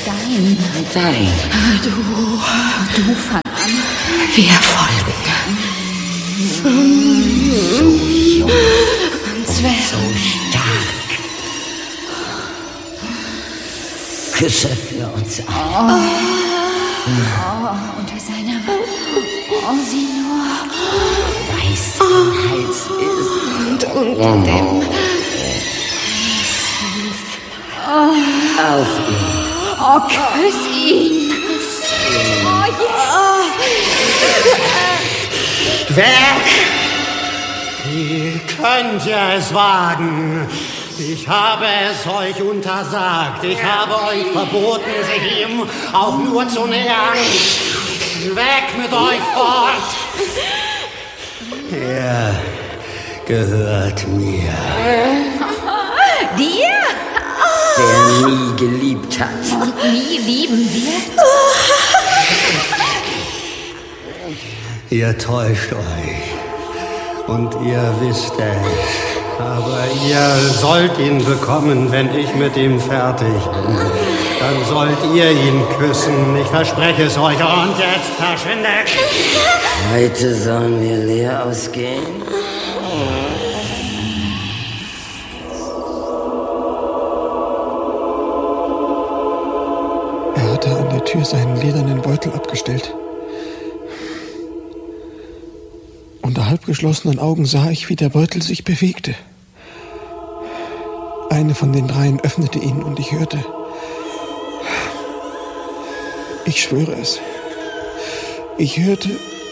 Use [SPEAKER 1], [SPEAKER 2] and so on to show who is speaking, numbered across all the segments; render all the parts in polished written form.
[SPEAKER 1] Dein. Du fang an.
[SPEAKER 2] Wir folgen. So jung und so stark. Küsse für uns alle.
[SPEAKER 1] Unter seiner sieh nur.
[SPEAKER 2] Weiß im Hals ist.
[SPEAKER 1] Und unter dem.
[SPEAKER 2] Auf ihn.
[SPEAKER 1] Küss ihn.
[SPEAKER 3] Weg! Wie könnt ihr es wagen? Ich habe es euch untersagt. Ich habe euch verboten, sich ihm auch nur zu nähern. Weg mit euch fort! Er gehört mir.
[SPEAKER 1] Dir?
[SPEAKER 2] Der nie geliebt hat.
[SPEAKER 1] Und nie lieben wird?
[SPEAKER 3] Ihr täuscht euch. Und ihr wisst es. Aber ihr sollt ihn bekommen, wenn ich mit ihm fertig bin. Dann sollt ihr ihn küssen. Ich verspreche es euch. Und jetzt verschwindet.
[SPEAKER 2] Heute sollen wir leer ausgehen.
[SPEAKER 4] Er hatte an der Tür seinen ledernen Beutel abgestellt. Unter halbgeschlossenen Augen sah ich, wie der Beutel sich bewegte. Eine von den dreien öffnete ihn und ich hörte. Ich schwöre es. Ich hörte.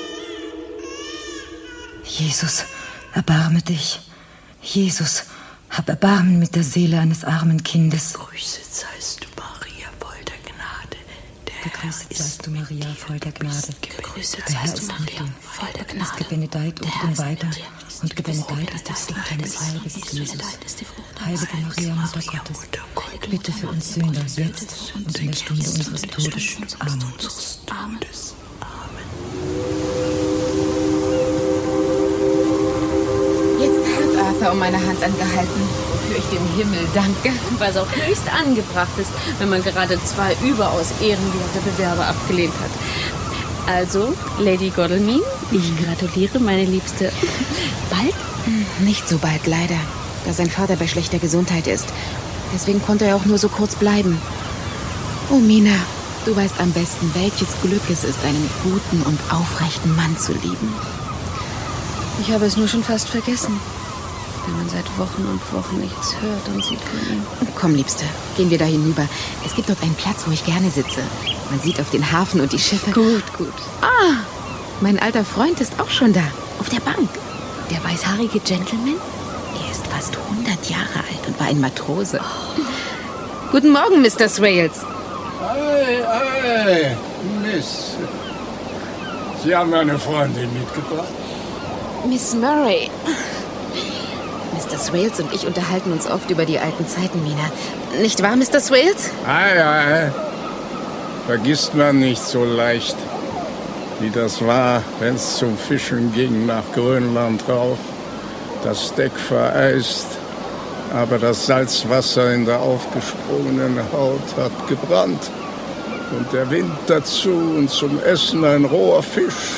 [SPEAKER 5] Jesus, erbarme dich. Jesus, hab Erbarmen mit der Seele eines armen Kindes.
[SPEAKER 6] Gegrüßet seist du, Maria, voll der Gnade.
[SPEAKER 5] Gegrüßet seist du, Maria, voll der Gnade.
[SPEAKER 6] Gegrüßet
[SPEAKER 5] Der Herr
[SPEAKER 6] seist du,
[SPEAKER 5] ist mit
[SPEAKER 6] Maria,
[SPEAKER 5] dir.
[SPEAKER 6] voll der
[SPEAKER 5] Du bist
[SPEAKER 6] Gnade.
[SPEAKER 5] gebenedeit unter den Weibern und gebenedeit ist die Frucht deines Leibes, Jesus. Heilige Maria, Mutter Gottes, bitte für uns Sünder, jetzt und in der Stunde unseres Todes. Amen.
[SPEAKER 1] Jetzt hat Arthur um meine Hand angehalten, wofür ich dem Himmel danke, was auch höchst angebracht ist, wenn man gerade 2 überaus ehrenwerte Bewerber abgelehnt hat. Also, Lady Godalming, ich gratuliere, meine Liebste. Bald?
[SPEAKER 7] Nicht so bald, leider, da sein Vater bei schlechter Gesundheit ist. Deswegen konnte er auch nur so kurz bleiben. Oh, Mina, du weißt am besten, welches Glück es ist, einen guten und aufrechten Mann zu lieben.
[SPEAKER 1] Ich habe es nur schon fast vergessen, wenn man seit Wochen und Wochen nichts hört und sieht von ihm.
[SPEAKER 7] Komm, Liebste, gehen wir da hinüber. Es gibt dort einen Platz, wo ich gerne sitze. Man sieht auf den Hafen und die Schiffe.
[SPEAKER 1] Gut.
[SPEAKER 7] Ah, mein alter Freund ist auch schon da, auf der Bank. Der weißhaarige Gentleman? Er ist fast 100 Jahre alt und war ein Matrose. Guten Morgen, Mr. Swales.
[SPEAKER 8] Hey, Miss. Sie haben eine Freundin mitgebracht?
[SPEAKER 7] Miss Murray. Mr. Swales und ich unterhalten uns oft über die alten Zeiten, Mina. Nicht wahr, Mr. Swales?
[SPEAKER 8] Ei. Vergisst man nicht so leicht, wie das war, wenn es zum Fischen ging nach Grönland rauf. Das Deck vereist, aber das Salzwasser in der aufgesprungenen Haut hat gebrannt. Und der Wind dazu und zum Essen ein roher Fisch.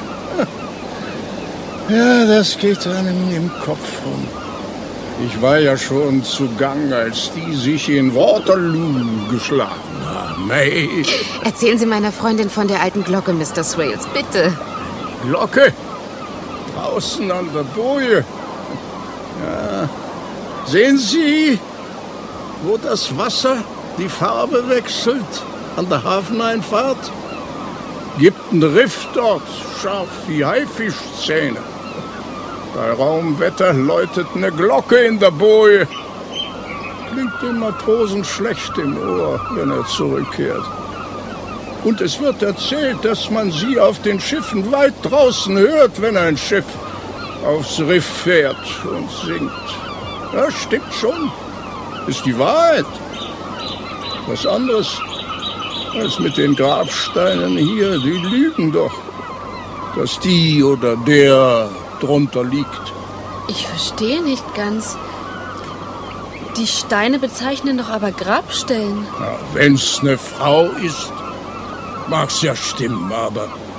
[SPEAKER 8] Ja, das geht einem im Kopf rum. Ich war ja schon zugang, als die sich in Waterloo geschlagen haben. Hey.
[SPEAKER 7] Erzählen Sie meiner Freundin von der alten Glocke, Mr. Swales, bitte.
[SPEAKER 8] Glocke? Draußen an der Boje. Ja. Sehen Sie, wo das Wasser die Farbe wechselt an der Hafeneinfahrt? Gibt einen Riff dort, scharf wie Haifischzähne. Bei Raumwetter läutet eine Glocke in der Boje. Klingt dem Matrosen schlecht im Ohr, wenn er zurückkehrt. Und es wird erzählt, dass man sie auf den Schiffen weit draußen hört, wenn ein Schiff aufs Riff fährt und singt. Ja, stimmt schon. Ist die Wahrheit. Was anderes als mit den Grabsteinen hier. Die lügen doch, dass die oder der drunter liegt.
[SPEAKER 1] Ich verstehe nicht ganz. Die Steine bezeichnen doch aber Grabstellen.
[SPEAKER 8] Ja, wenn's eine Frau ist, mag's ja stimmen, aber